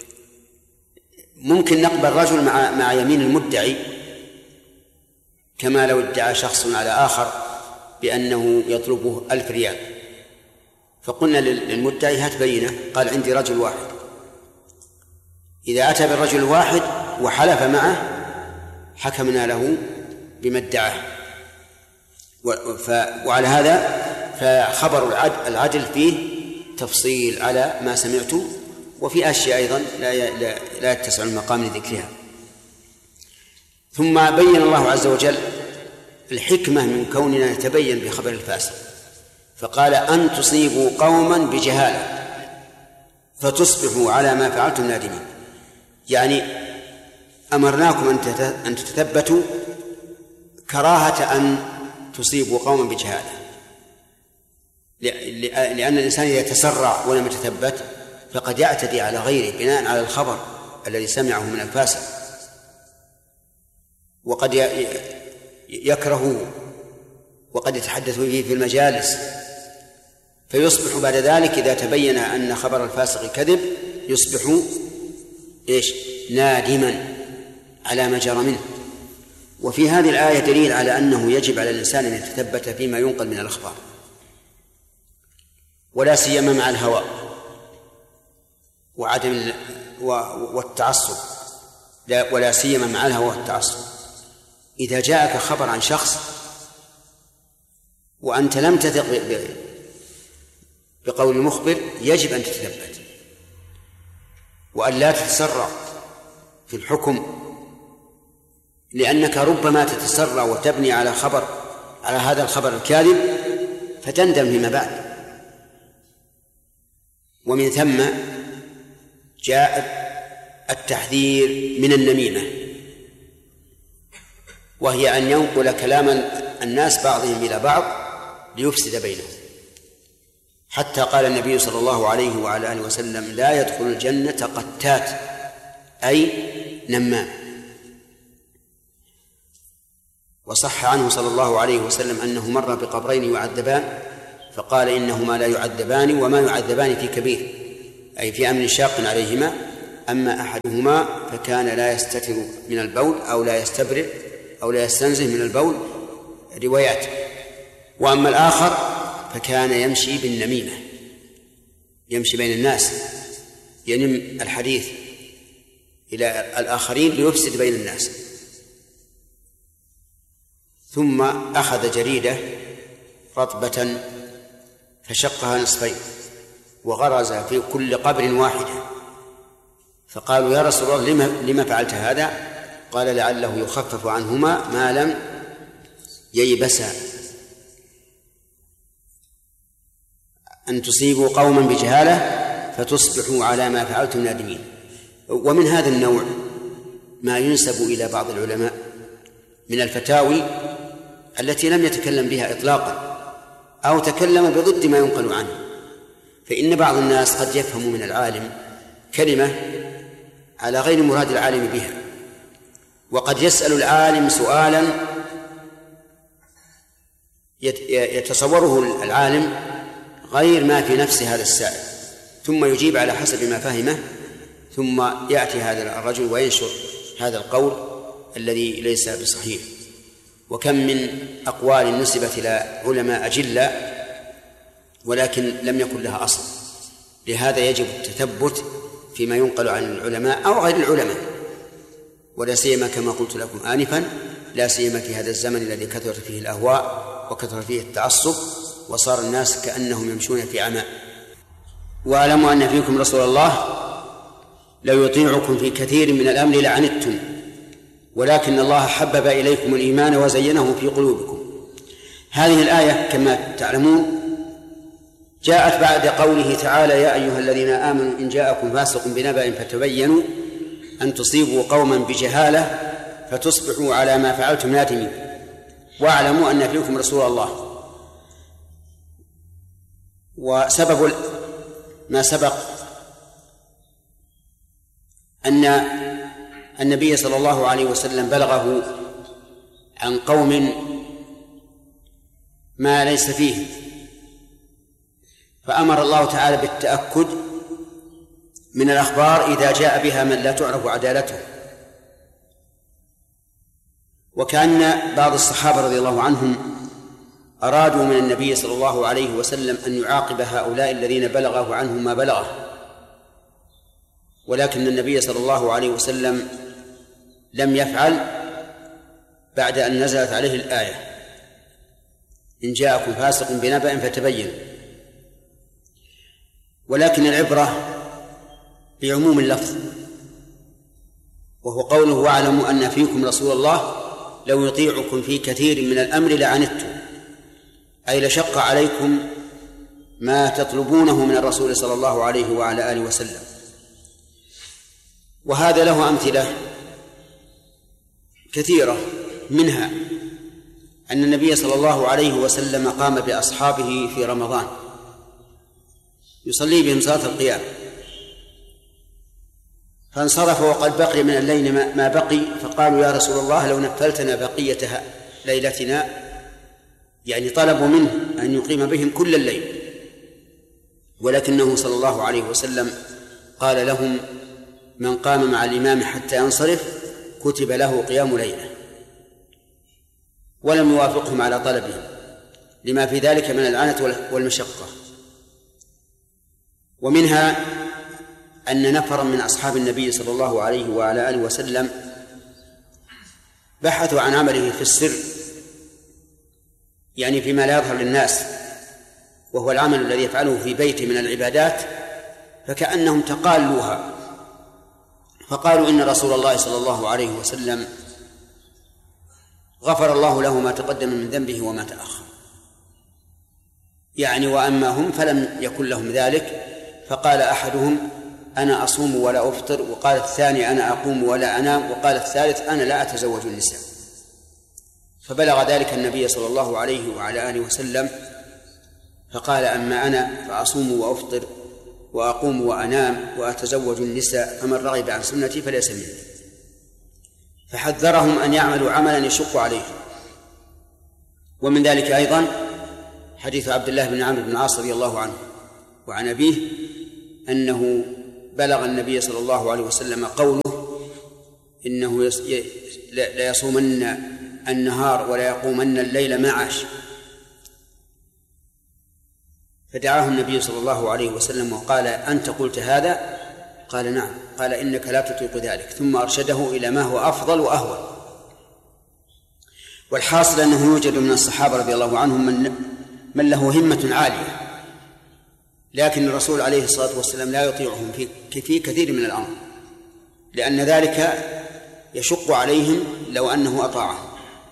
ممكن نقبل رجل مع مع يمين المدعي، كما لو ادعى شخص على آخر بأنه يطلبه ألف ريال، فقلنا للمدعي هات بينة، قال عندي رجل واحد. إذا أتى بالرجل الواحد وحلف معه حكمنا له بما ادعاه. وعلى هذا فخبر العدل فيه تفصيل على ما سمعت، وفي أشياء أيضا لا لا يتسع المقام لذكرها. ثم بين الله عز وجل الحكمة من كوننا نتبين بخبر الفاسق، فقال أن تصيبوا قوما بجهالة فتصبحوا على ما فعلتم نادمين. يعني أمرناكم أن تتثبتوا كراهة أن تصيبوا قوما بجهالة، لأن الإنسان إذا يتسرع ولم يتثبت فقد يعتدي على غيره بناء على الخبر الذي سمعه من الفاسق، وقد يكرهه وقد يتحدث به في المجالس، فيصبح بعد ذلك إذا تبين أن خبر الفاسق كذب يصبح إيش؟ نادما على ما جرى منه. وفي هذه الآية دليل على أنه يجب على الإنسان أن يتثبت فيما ينقل من الأخبار، ولا سيما مع الهوى وعدم والتعصب، ولا سيما مع الهوى والتعصب. إذا جاءك خبر عن شخص وأنت لم تثق بقول المخبر يجب أن تتثبت وأن لا تتسرع في الحكم، لأنك ربما تتسرع وتبني على خبر على هذا الخبر الكاذب فتندم فيما بعد. ومن ثم جاء التحذير من النميمة، وهي أن ينقل كلام الناس بعضهم إلى بعض ليفسد بينهم، حتى قال النبي صلى الله عليه وعلى آله وسلم لا يدخل الجنة قتات أي نمام. وصح عنه صلى الله عليه وسلم أنه مر بقبرين يعذبان فقال إنهما لا يعذبان وما يعذبان في كبير، أي في أمر شاق عليهما، أما أحدهما فكان لا يستتر من البول أو لا يستبرئ أو لا يستنزه من البول، روايات. وأما الآخر فكان يمشي بالنميمة، يمشي بين الناس، ينم الحديث إلى الآخرين ليفسد بين الناس. ثم أخذ جريدة رطبة فشقها نصفين وغرز في كل قبر واحدة، فقالوا يا رسول الله لما, لما فعلت هذا؟ قال لعله يخفف عنهما ما لم ييبسا، أن تصيبوا قوما بجهالة فتصبحوا على ما فعلتم نادمين. ومن هذا النوع ما ينسب إلى بعض العلماء من الفتاوي التي لم يتكلم بها إطلاقا أو تكلم بضد ما ينقل عنه. فإن بعض الناس قد يفهم من العالم كلمة على غير مراد العالم بها، وقد يسأل العالم سؤالا يتصوره العالم غير ما في نفس هذا السائل، ثم يجيب على حسب ما فهمه، ثم يأتي هذا الرجل وينشر هذا القول الذي ليس بصحيح. وكم من أقوال نسبت إلى علماء أجلة ولكن لم يكن لها أصل. لهذا يجب التثبت فيما ينقل عن العلماء أو غير العلماء، ولا سيما كما قلت لكم آنفا، لا سيما في هذا الزمن الذي كثرت فيه الأهواء وكثر فيه التعصب وصار الناس كأنهم يمشون في عماء. واعلموا أن فيكم رسول الله لو يطيعكم في كثير من الأمر لعنتم ولكن الله حبب إليكم الإيمان وزينه في قلوبكم. هذه الآية كما تعلمون جاءت بعد قوله تعالى يا أيها الذين آمنوا إن جاءكم فاسق بنبأ فتبينوا أن تصيبوا قوما بجهالة فتصبحوا على ما فعلتم نادمين واعلموا أن فيكم رسول الله. وسبب ما سبق أن النبي صلى الله عليه وسلم بلغه عن قوم ما ليس فيه، فأمر الله تعالى بالتأكد من الأخبار إذا جاء بها من لا تعرف عدالته. وكان بعض الصحابة رضي الله عنهم أرادوا من النبي صلى الله عليه وسلم أن يعاقب هؤلاء الذين بلغه عنهم ما بلغه، ولكن النبي صلى الله عليه وسلم لم يفعل بعد أن نزلت عليه الآية إن جاءكم فاسق بنبأ فتبينوا. ولكن العبرة بعموم اللفظ، وهو قوله واعلموا أن فيكم رسول الله لو يطيعكم في كثير من الأمر لعنتم، أي لشق عليكم ما تطلبونه من الرسول صلى الله عليه وعلى آله وسلم. وهذا له أمثلة كثيرة، منها أن النبي صلى الله عليه وسلم قام بأصحابه في رمضان يصلي بهم صلاة القيام، فانصرف وقد بقي من الليل ما بقي، فقالوا يا رسول الله لو نفلتنا بقية ليلتنا، يعني طلبوا منه أن يقيم بهم كل الليل، ولكنه صلى الله عليه وسلم قال لهم من قام مع الإمام حتى ينصرف كتب له قيام ليلة، ولم يوافقهم على طلبهم لما في ذلك من العنة والمشقة. ومنها أن نفرا من أصحاب النبي صلى الله عليه وعلى آله وسلم بحثوا عن عمله في السر، يعني فيما لا يظهر للناس، وهو العمل الذي يفعله في بيته من العبادات، فكأنهم تقالوها، فقالوا إن رسول الله صلى الله عليه وسلم غفر الله له ما تقدم من ذنبه وما تأخر، يعني وأما هم فلم يكن لهم ذلك. فقال أحدهم أنا أصوم ولا أفطر، وقال الثاني أنا أقوم ولا أنام، وقال الثالث أنا لا أتزوج النساء. فبلغ ذلك النبي صلى الله عليه وعلى آله وسلم فقال أما أنا فأصوم وأفطر وأقوم وأنام وأتزوج النساء، فمن رغب عن سنتي فليس مني. فحذرهم أن يعملوا عملا يشق عليهم. ومن ذلك أيضا حديث عبد الله بن عمرو بن العاص رضي الله عنه وعن أبيه أنه بلغ النبي صلى الله عليه وسلم قوله إنه لا يصومن النهار ولا يقومن الليل ما عاش، فدعاه النبي صلى الله عليه وسلم وقال: أنت قلت هذا؟ قال: نعم. قال: إنك لا تطيق ذلك، ثم أرشده إلى ما هو أفضل وأهون. والحاصل أنه يوجد من الصحابة رضي الله عنهم من, من له همة عالية، لكن الرسول عليه الصلاة والسلام لا يطيعهم في, في كثير من الأمر، لأن ذلك يشق عليهم لو أنه أطاعهم.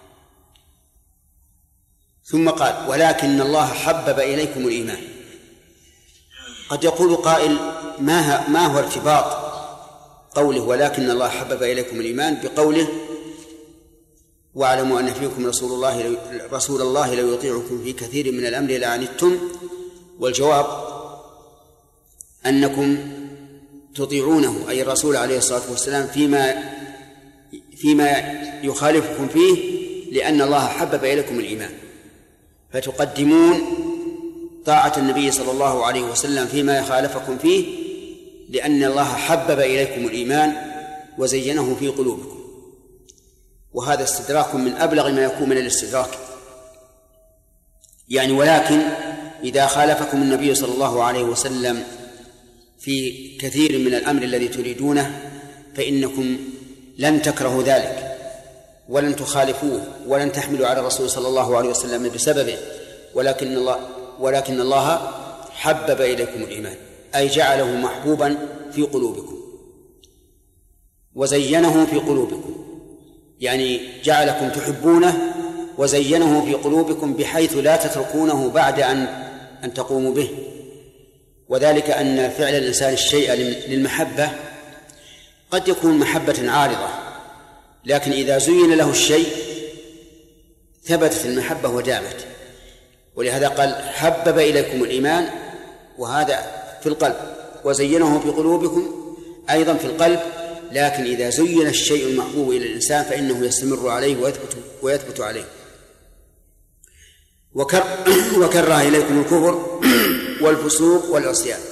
ثم قال: ولكن الله حبب إليكم الإيمان. قد يقول قائل: ما, ما هو ارتباط قوله ولكن الله حبب إليكم الإيمان بقوله واعلموا أن فيكم رسول الله رسول الله لو يطيعكم في كثير من الأمر لعنتم؟ والجواب أنكم تطيعونه أي الرسول عليه الصلاة والسلام فيما فيما يخالفكم فيه لأن الله حبب إليكم الإيمان، فتقدمون طاعة النبي صلى الله عليه وسلم فيما يخالفكم فيه لأن الله حبب إليكم الإيمان وزينه في قلوبكم. وهذا استدراك من أبلغ ما يكون من الاستدراك، يعني ولكن إذا خالفكم النبي صلى الله عليه وسلم في كثير من الأمر الذي تريدونه فإنكم لن تكرهوا ذلك ولن تخالفوه ولن تحملوا على الرسول صلى الله عليه وسلم بسببه، ولكن الله ولكن الله حبب إليكم الإيمان أي جعله محبوبا في قلوبكم وزينه في قلوبكم، يعني جعلكم تحبونه وزينه في قلوبكم بحيث لا تتركونه بعد أن أن تقوموا به. وذلك أن فعل الإنسان الشيء للمحبة قد يكون محبة عارضة، لكن إذا زين له الشيء ثبتت المحبة ودامت. ولهذا قال حبب إليكم الإيمان، وهذا في القلب، وزينه في قلوبكم أيضا في القلب، لكن إذا زين الشيء المحبوب إلى الإنسان فإنه يستمر عليه ويثبت, ويثبت عليه. وكر وكره إليكم الكفر والفسوق والعصيان.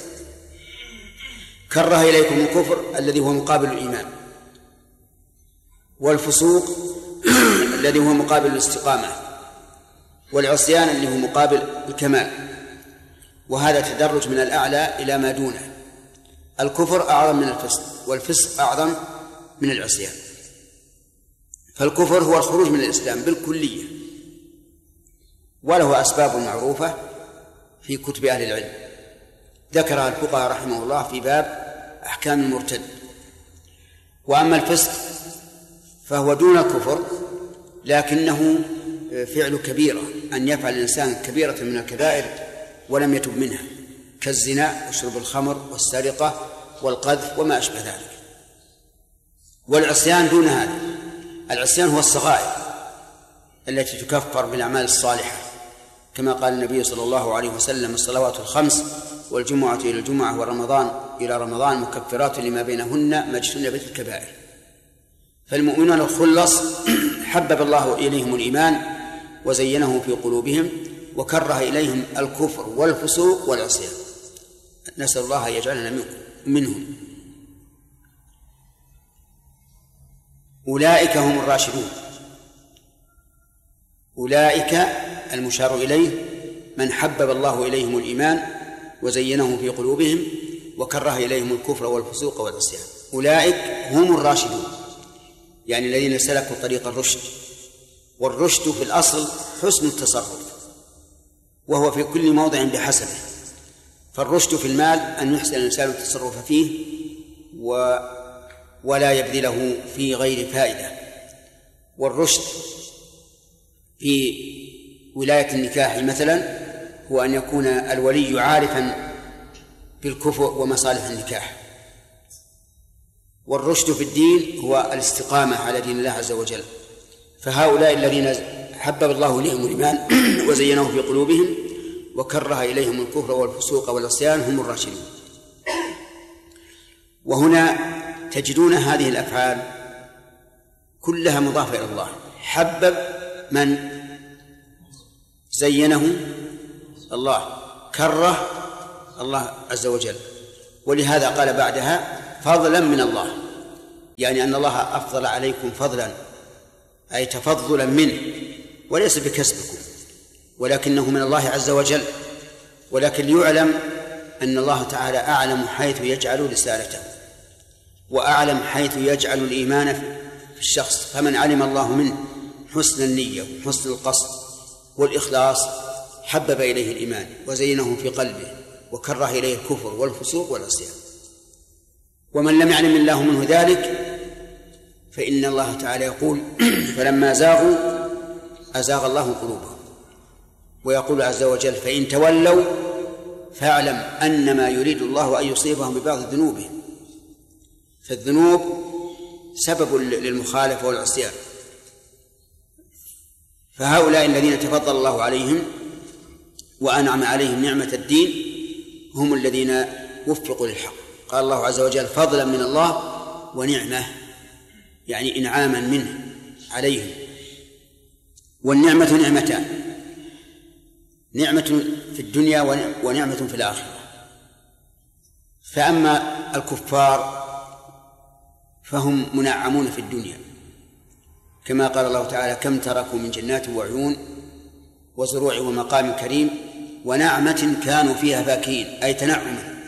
كره إليكم الكفر الذي هو مقابل الإيمان، والفسوق الذي هو مقابل الاستقامة، والعصيان اللي هو مقابل الكمال. وهذا تدرج من الأعلى إلى ما دونه. الكفر أعظم من الفسق، والفسق أعظم من العصيان. فالكفر هو الخروج من الإسلام بالكلية، وله أسباب معروفة في كتب أهل العلم ذكرها الفقهاء رحمه الله في باب أحكام المرتد. وأما الفسق فهو دون الكفر، لكنه فعل كبيرة، أن يفعل الإنسان كبيرة من الكبائر ولم يتب منها، كالزنا وشرب الخمر والسرقة والقذف وما أشبه ذلك. والعصيان دون هذا. العصيان هو الصغائر التي تكفر بالأعمال الصالحة، كما قال النبي صلى الله عليه وسلم الصلوات الخمس والجمعة إلى الجمعة ورمضان إلى رمضان مكفرات لما بينهن ما اجتنبت الكبائر. فالمؤمنون الخلص حبب الله إليهم الإيمان وزينه في قلوبهم وكره إليهم الكفر والفسوق والعصيان. نسأل الله أن يجعلنا منهم. أولئك هم الراشدون. أولئك المشار إليه من حبب الله إليهم الإيمان وزينه في قلوبهم وكره إليهم الكفر والفسوق والعصيان. أولئك هم الراشدون، يعني الذين سلكوا طريق الرشد. والرشد في الأصل حسن التصرف، وهو في كل موضع بحسبه. فالرشد في المال أن يحسن الإنسان التصرف فيه و ولا يبذله في غير فائدة. والرشد في ولاية النكاح مثلا هو أن يكون الولي عارفا بالكفء ومصالح النكاح. والرشد في الدين هو الاستقامة على دين الله عز وجل. فهؤلاء الذين حبب الله إليهم الإيمان وزينه في قلوبهم وكره إليهم الكفر والفسوق والعصيان هم الراشدون. وهنا تجدون هذه الأفعال كلها مضافة إلى الله. حبب من؟ زينه الله. كره الله عز وجل. ولهذا قال بعدها فضلا من الله، يعني أن الله أفضل عليكم فضلا، أي تفضلا منه، وليس بكسبكم، ولكنه من الله عز وجل. ولكن ليعلم أن الله تعالى أعلم حيث يجعل رسالته، وأعلم حيث يجعل الإيمان في الشخص. فمن علم الله منه حسن النية وحسن القصد والإخلاص حبب إليه الإيمان وزينه في قلبه وكره إليه الكفر والفسوق والعصيان. ومن لم يعلم الله منه ذلك فإن الله تعالى يقول فلما زاغوا أزاغ الله قلوبهم، ويقول عز وجل فإن تولوا فاعلم أنما يريد الله أن يصيبهم ببعض ذنوبهم. فالذنوب سبب للمخالفة والعصيان. فهؤلاء الذين تفضل الله عليهم وأنعم عليهم نعمة الدين هم الذين وفقوا للحق. قال الله عز وجل فضلا من الله ونعمة، يعني إنعاما منه عليهم. والنعمة نعمتان، نعمة في الدنيا ونعمة في الآخرة. فأما الكفار فهم منعمون في الدنيا، كما قال الله تعالى كم تركوا من جنات وعيون وزروع ومقام كريم ونعمة كانوا فيها فاكهين، أي تنعما.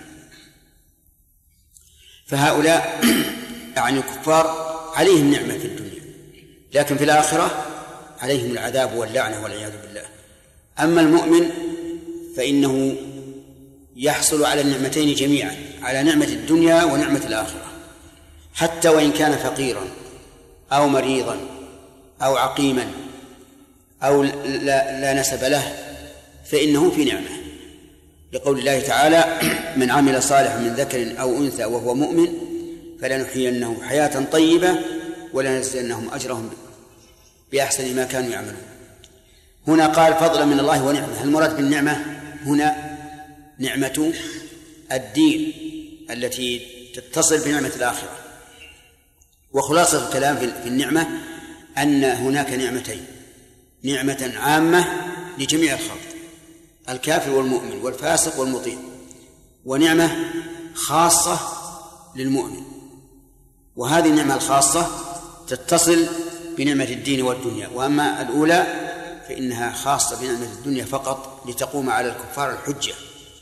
فهؤلاء يعني الكفار عليهم نعمة في الدنيا، لكن في الآخرة عليهم العذاب واللعنة والعياذ بالله. أما المؤمن فإنه يحصل على النعمتين جميعا، على نعمة الدنيا ونعمة الآخرة، حتى وإن كان فقيرا أو مريضا أو عقيما أو لا, لا نسب له فإنه في نعمة، لقول الله تعالى من عمل صالحا من ذكر أو أنثى وهو مؤمن فلنحيينه حياة طيبة ولنجزينهم أجرهم بأحسن ما كانوا يعملون. هنا قال فضلا من الله ونعمة. المراد بالنعمة هنا نعمة الدين التي تتصل بنعمة الآخرة. وخلاصة الكلام في النعمة أن هناك نعمتين، نعمة عامة لجميع الخلق الكافر والمؤمن والفاسق والمطيع، ونعمة خاصة للمؤمن. وهذه النعمة الخاصة تتصل بنعمة الدين والدنيا، وأما الأولى فإنها خاصة بنعمة الدنيا فقط لتقوم على الكفار الحجة.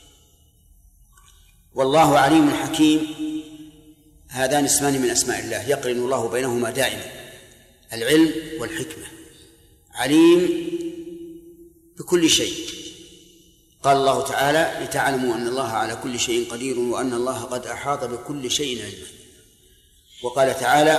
والله عليم حكيم، هذان اسمان من أسماء الله يقرن الله بينهما دائما، العلم والحكمة. عليم بكل شيء، قال الله تعالى لتعلموا أن الله على كل شيء قدير وأن الله قد أحاط بكل شيء علما. وقال تعالى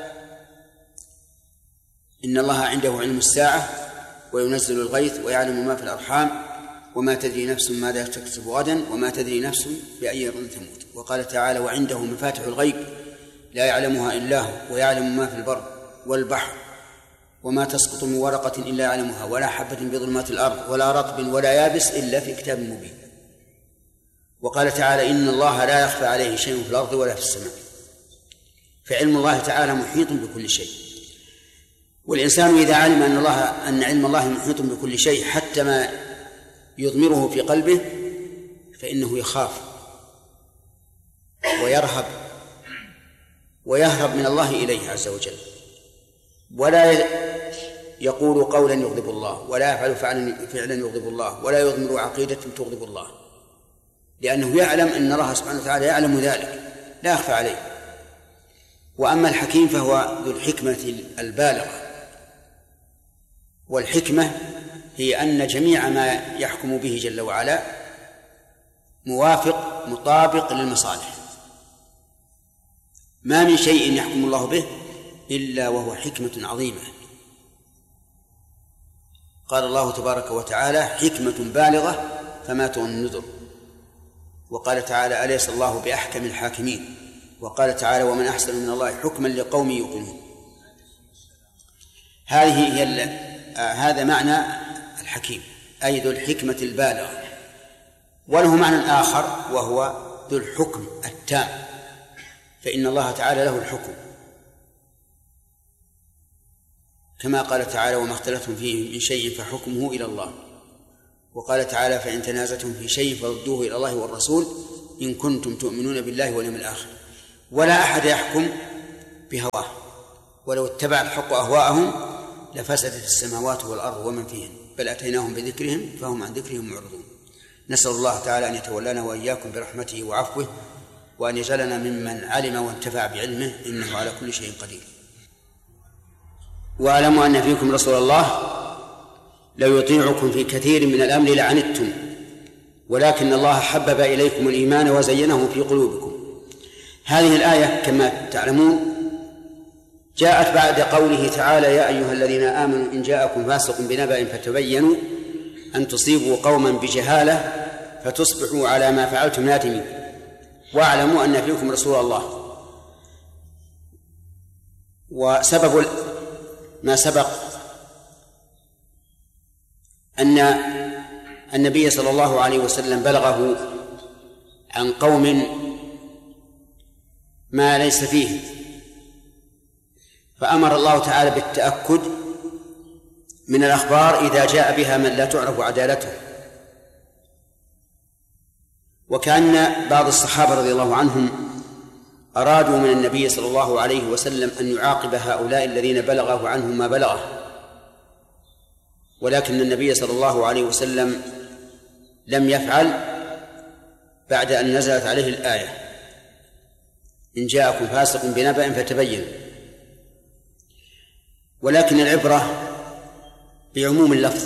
إن الله عنده علم الساعة وينزل الغيث ويعلم ما في الأرحام وما تدري نفس ماذا تكسب غدا وما تدري نفس بأي أرض تموت. وقال تعالى وعنده مفاتح الغيب لا يعلمها إلا هو ويعلم ما في البر والبحر وما تسقط من ورقة إلا يعلمها ولا حبة بظلمات الأرض ولا رطب ولا يابس إلا في كتاب مبين. وقال تعالى إن الله لا يخفى عليه شيء في الأرض ولا في السماء. فعلم الله تعالى محيط بكل شيء. والإنسان إذا علم أن الله أن علم الله محيط بكل شيء حتى ما يضمره في قلبه فإنه يخاف ويرهب ويهرب من الله إليه عز وجل، ولا يقول قولا يغضب الله ولا يفعل فعلا يغضب الله ولا يضمر عقيدة تغضب الله، لأنه يعلم أن الله سبحانه وتعالى يعلم ذلك لا يخفى عليه. وأما الحكيم فهو ذو الحكمة البالغة، والحكمة هي أن جميع ما يحكم به جل وعلا موافق مطابق للمصالح. ما من شيء يحكم الله به إلا وهو حكمة عظيمة. قال الله تبارك وتعالى حكمة بالغة فما تغني النذر. وقال تعالى أليس الله بأحكم الحاكمين. وقال تعالى ومن أحسن من الله حكما لقوم يوقنون. هذه هي هذا معنى الحكيم، أي ذو الحكمة البالغة. وله معنى آخر وهو ذو الحكم التام، فإن الله تعالى له الحكم كما قال تعالى وما اختلفتم فيه من شيء فحكمه إلى الله. وقال تعالى فإن تنازعتم في شيء فردوه إلى الله والرسول إن كنتم تؤمنون بالله واليوم الآخر. ولا أحد يحكم بهواه، ولو اتبع الحق أهواءهم لفسدت السماوات والأرض ومن فيهن، بل أتيناهم بذكرهم فهم عن ذكرهم معرضون. نسأل الله تعالى أن يتولانا وإياكم برحمته وعفوه، وأن يجعلنا ممن علم وانتفع بعلمه، إنه على كل شيء قدير. واعلموا أن فيكم رسول الله لو يطيعكم في كثير من الأمر لعنتم، ولكن الله حبب إليكم الإيمان وزينه في قلوبكم. هذه الآية كما تعلمون جاءت بعد قوله تعالى: يا أيها الذين آمنوا إن جاءكم فاسق بنبأ فتبينوا أن تصيبوا قوما بجهالة فتصبحوا على ما فعلتم نادمين، واعلموا أن فيكم رسول الله. وسبب ما سبق أن النبي صلى الله عليه وسلم بلغه عن قوم ما ليس فيه، فأمر الله تعالى بالتأكد من الأخبار إذا جاء بها من لا تعرف عدالته. وكان بعض الصحابة رضي الله عنهم أرادوا من النبي صلى الله عليه وسلم أن يعاقب هؤلاء الذين بلغه عنهم ما بلغه، ولكن النبي صلى الله عليه وسلم لم يفعل بعد أن نزلت عليه الآية: إن جاءكم فاسق بنبأ فتبينوا. ولكن العبرة بعموم اللفظ،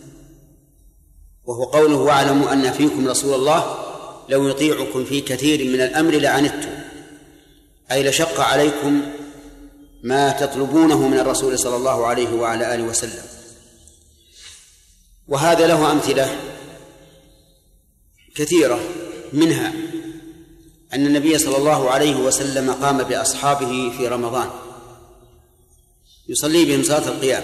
وهو قوله: واعلموا أن فيكم رسول الله لو يطيعكم في كثير من الأمر لعنتم، أي لشق عليكم ما تطلبونه من الرسول صلى الله عليه وعلى آله وسلم. وهذا له أمثلة كثيرة، منها أن النبي صلى الله عليه وسلم قام بأصحابه في رمضان يصلي بهم صلاة القيام،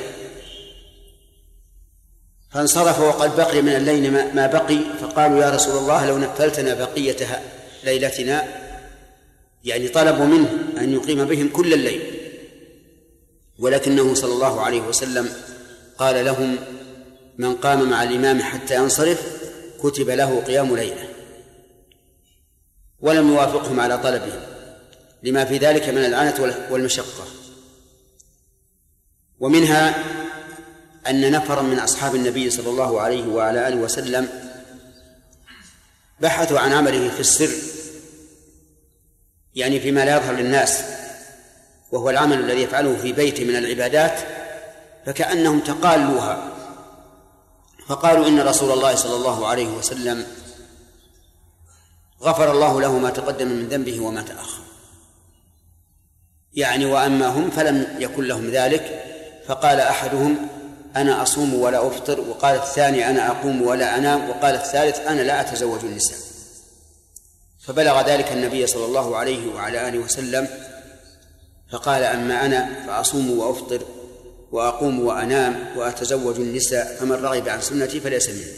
فانصرف وقد بقي من الليل ما بقي، فقالوا: يا رسول الله لو نفلتنا بقية ليلتنا، يعني طلبوا منه أن يقيم بهم كل الليل، ولكنه صلى الله عليه وسلم قال لهم: من قام مع الإمام حتى ينصرف كتب له قيام ليلة، ولم يوافقهم على طلبهم لما في ذلك من العنة والمشقة. ومنها أن نفرا من أصحاب النبي صلى الله عليه وعلى آله وسلم بحثوا عن عمله في السر، يعني فيما لا يظهر للناس، وهو العمل الذي يفعله في بيته من العبادات، فكأنهم تقالوها، فقالوا: إن رسول الله صلى الله عليه وسلم غفر الله له ما تقدم من ذنبه وما تأخر، يعني وأما هم فلم يكن لهم ذلك. فقال أحدهم: أنا أصوم ولا أفطر، وقال الثاني: أنا أقوم ولا أنام، وقال الثالث: أنا لا أتزوج النساء. فبلغ ذلك النبي صلى الله عليه وعلى آله وسلم فقال: أما أنا فأصوم وأفطر وأقوم وأنام وأتزوج النساء، فمن رغب عن سنتي فليس مني.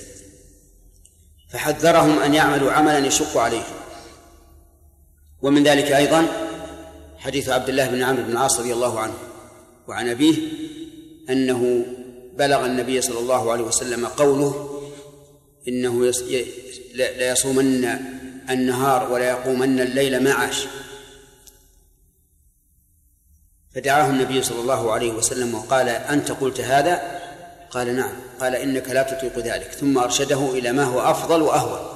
فحذرهم أن يعملوا عملا يشق عليه. ومن ذلك أيضا حديث عبد الله بن عمرو بن العاص رضي الله عنه وعن أبيه أنه بلغ النبي صلى الله عليه وسلم قوله: إنه لا يصومن النهار ولا يقومن الليل ما عاش. فدعاه النبي صلى الله عليه وسلم وقال: أنت قلت هذا؟ قال: نعم. قال: إنك لا تطيق ذلك. ثم أرشده إلى ما هو أفضل وأهون.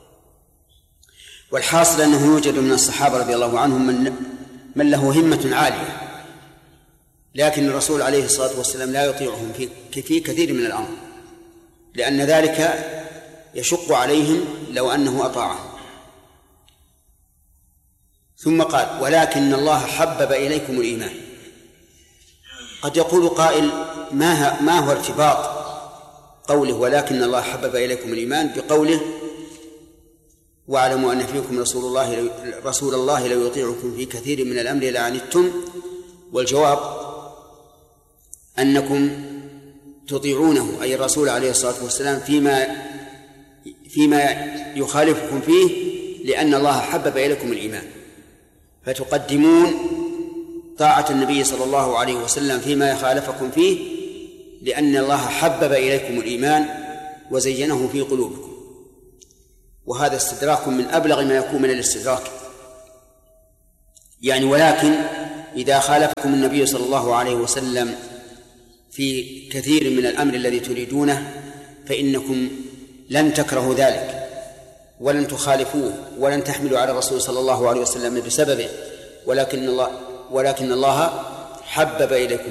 والحاصل أنه يوجد من الصحابة رضي الله عنهم من, من له همة عالية، لكن الرسول عليه الصلاة والسلام لا يطيعهم في, في كثير من الأمر، لأن ذلك يشق عليهم لو أنه أطاعهم. ثم قال: ولكن الله حبب إليكم الإيمان. قد يقول قائل: ما, ما هو ارتباط قوله ولكن الله حبب إليكم الإيمان بقوله: واعلموا أن فيكم رسول الله رسول الله لو يطيعكم في كثير من الأمر لعنتم؟ والجواب أنكم تطيعونه، أي الرسول عليه الصلاة والسلام، فيما فيما يخالفكم فيه، لأن الله حبب إليكم الإيمان، فتقدمون طاعة النبي صلى الله عليه وسلم فيما يخالفكم فيه، لأن الله حبب إليكم الإيمان وزينه في قلوبكم. وهذا استدراك من أبلغ ما يكون من الاستدراك. يعني ولكن إذا خالفكم النبي صلى الله عليه وسلم في كثير من الأمر الذي تريدونه فإنكم لن تكرهوا ذلك ولن تخالفوه ولن تحملوا على الرسول صلى الله عليه وسلم بسببه، ولكن الله ولكن الله حبب إليكم